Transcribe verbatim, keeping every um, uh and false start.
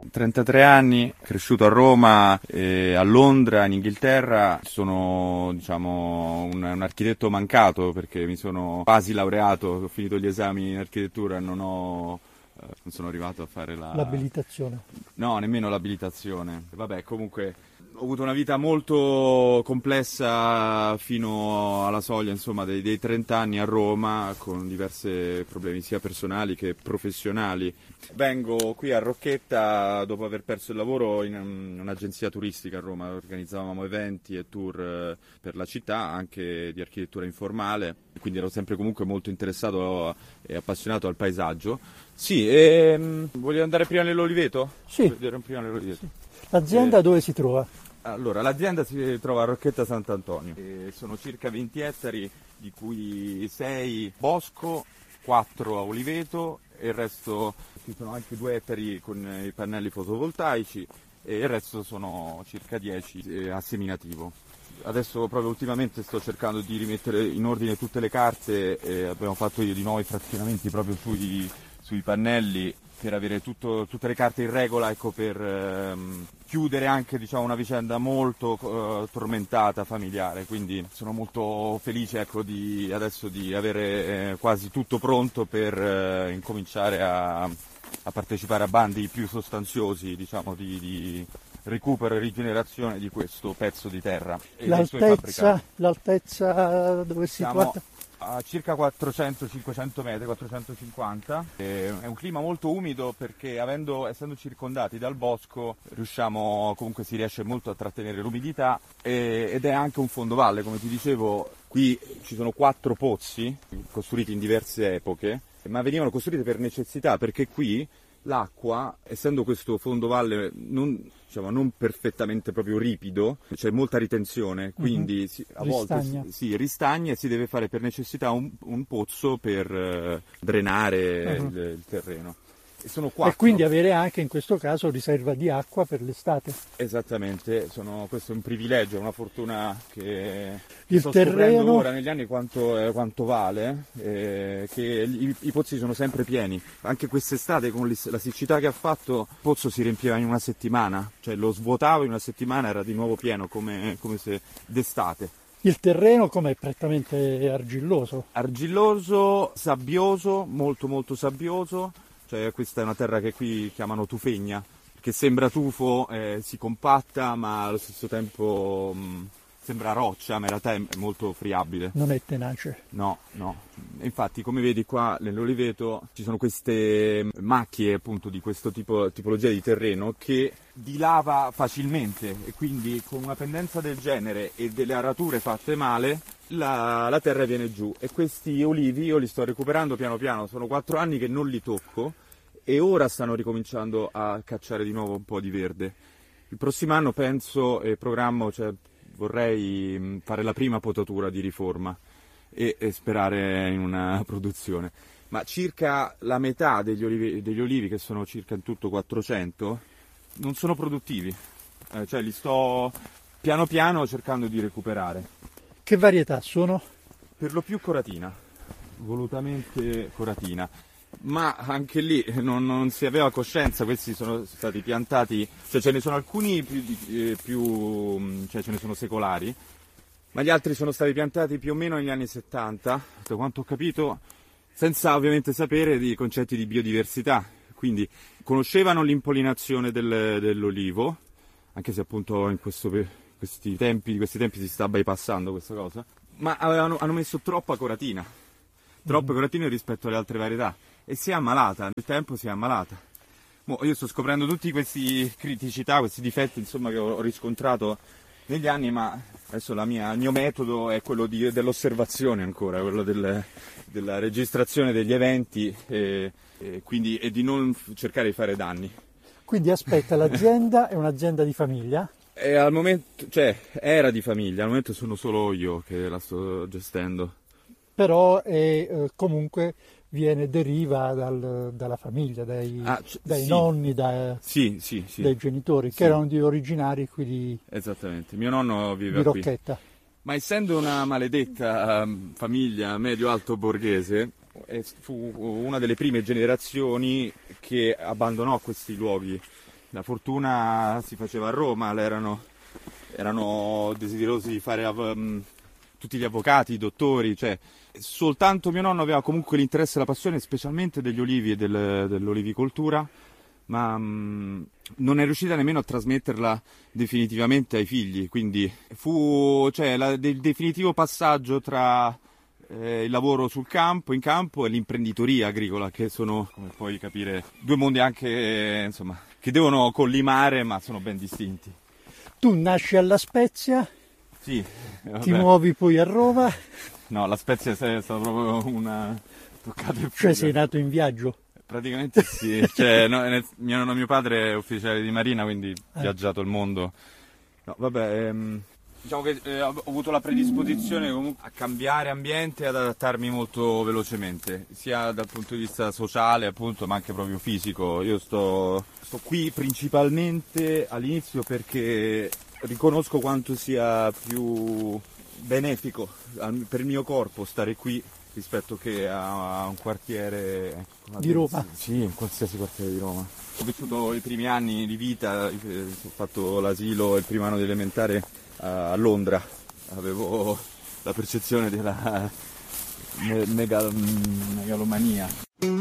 trentatré anni, cresciuto a Roma, e a Londra, in Inghilterra. Sono, diciamo, un, un architetto mancato perché mi sono quasi laureato, ho finito gli esami in architettura e non ho... non sono arrivato a fare la... l'abilitazione. No, nemmeno l'abilitazione. Vabbè, comunque ho avuto una vita molto complessa fino alla soglia, insomma, dei, dei trenta anni a Roma, con diversi problemi sia personali che professionali. Vengo qui a Rocchetta dopo aver perso il lavoro in un'agenzia turistica a Roma. Organizzavamo eventi e tour per la città, anche di architettura informale, quindi ero sempre comunque molto interessato e appassionato al paesaggio. Sì, e voglio andare prima nell'Oliveto? Sì. Vedere prima nell'Oliveto. Sì. L'azienda eh, dove si trova? Allora, l'azienda si trova a Rocchetta Sant'Antonio. E sono circa venti ettari, di cui sei bosco, quattro a oliveto e il resto, ci sono anche due ettari con i pannelli fotovoltaici e il resto sono circa dieci a seminativo. Adesso proprio ultimamente sto cercando di rimettere in ordine tutte le carte e abbiamo fatto io di nuovi frazionamenti proprio sui, sui pannelli per avere tutto, tutte le carte in regola, ecco, per ehm, chiudere anche, diciamo, una vicenda molto eh, tormentata, familiare. Quindi sono molto felice, ecco, di adesso di avere eh, quasi tutto pronto per eh, incominciare a, a partecipare a bandi più sostanziosi, diciamo, di, di recupero e rigenerazione di questo pezzo di terra. L'altezza, l'altezza dove è situata? A circa quattrocento cinquecento metri, quattrocentocinquanta. È un clima molto umido perché avendo, essendo circondati dal bosco riusciamo, comunque si riesce molto a trattenere l'umidità e, ed è anche un fondovalle, come ti dicevo. Qui ci sono quattro pozzi costruiti in diverse epoche, ma venivano costruiti per necessità, perché qui l'acqua, essendo questo fondovalle non, diciamo, non perfettamente proprio ripido, c'è molta ritenzione, quindi uh-huh. si, a ristagna. volte si, si ristagna e si deve fare per necessità un, un pozzo per uh, drenare uh-huh. il, il terreno. E, sono quattro. E quindi avere anche in questo caso riserva di acqua per l'estate. Esattamente, sono, questo è un privilegio, è una fortuna che il sto terreno scoprendo ora negli anni quanto, eh, quanto vale, eh, che i, i pozzi sono sempre pieni. Anche quest'estate con la siccità che ha fatto il pozzo si riempiva in una settimana, cioè lo svuotavo in una settimana, era di nuovo pieno come, come se d'estate. Il terreno com'è? Prettamente argilloso? Argilloso, sabbioso, molto molto sabbioso. Cioè, questa è una terra che qui chiamano tufegna, che sembra tufo, eh, si compatta ma allo stesso tempo mh, sembra roccia, ma in realtà è molto friabile. Non è tenace? No, no. Infatti, come vedi qua nell'Oliveto ci sono queste macchie appunto di questo tipo tipologia di terreno che dilava facilmente e quindi con una pendenza del genere e delle arature fatte male la, la terra viene giù. E questi olivi io li sto recuperando piano piano, sono quattro anni che non li tocco e ora stanno ricominciando a cacciare di nuovo un po' di verde. Il prossimo anno penso e programmo, cioè vorrei fare la prima potatura di riforma e, e sperare in una produzione. Ma circa la metà degli olivi, degli olivi, che sono circa in tutto quattrocento, non sono produttivi, eh, cioè li sto piano piano cercando di recuperare. Che varietà sono? Per lo più coratina, volutamente coratina. Ma anche lì non, non si aveva coscienza, questi sono stati piantati, cioè ce ne sono alcuni più, eh, più cioè ce ne sono secolari, ma gli altri sono stati piantati più o meno negli anni settanta, da quanto ho capito, senza ovviamente sapere di concetti di biodiversità, quindi conoscevano l'impollinazione del, dell'olivo, anche se appunto in questo, questi, tempi, questi tempi si sta bypassando questa cosa, ma avevano, hanno messo troppa coratina, troppe mm-hmm. coratine rispetto alle altre varietà. E si è ammalata, nel tempo si è ammalata. Mo io sto scoprendo tutti questi criticità, questi difetti insomma che ho riscontrato negli anni, ma adesso la mia, il mio metodo è quello di, dell'osservazione ancora, quello del, della registrazione degli eventi e, e quindi e di non cercare di fare danni. Quindi aspetta, l'azienda è un'azienda di famiglia? E al momento, cioè, era di famiglia, al momento sono solo io che la sto gestendo. Però è, eh, comunque viene deriva dal, dalla famiglia, dai, ah, c- dai sì. nonni, da, sì, sì, sì. dai genitori, sì. che erano di originari qui di, esattamente. Mio nonno viveva di Rocchetta. Qui. Ma essendo una maledetta famiglia medio-alto borghese, fu una delle prime generazioni che abbandonò questi luoghi. la fortuna si faceva a Roma, erano, erano desiderosi di fare um, tutti gli avvocati, i dottori, cioè soltanto mio nonno aveva comunque l'interesse e la passione specialmente degli olivi e del, dell'olivicoltura, ma um, non è riuscita nemmeno a trasmetterla definitivamente ai figli, quindi fu cioè, la, il definitivo passaggio tra eh, il lavoro sul campo, in campo, e l'imprenditoria agricola, che sono, come puoi capire, due mondi anche eh, insomma, che devono collimare ma sono ben distinti. Tu nasci alla Spezia, sì, ti muovi poi a Roma. No, la Spezia è stata proprio una toccata e fuga. Cioè sei nato in viaggio? Praticamente sì, cioè, no, nel, mio, mio padre è ufficiale di marina, quindi ha eh. viaggiato il mondo. No, vabbè, ehm, diciamo che eh, ho avuto la predisposizione comunque a cambiare ambiente e ad adattarmi molto velocemente, sia dal punto di vista sociale appunto, ma anche proprio fisico. Io sto, sto qui principalmente all'inizio perché riconosco quanto sia più benefico per il mio corpo stare qui rispetto che a un quartiere di Roma. Sì, in qualsiasi quartiere di Roma. Ho vissuto i primi anni di vita, ho fatto l'asilo, il primo anno di elementare a Londra. Avevo la percezione della megalomania.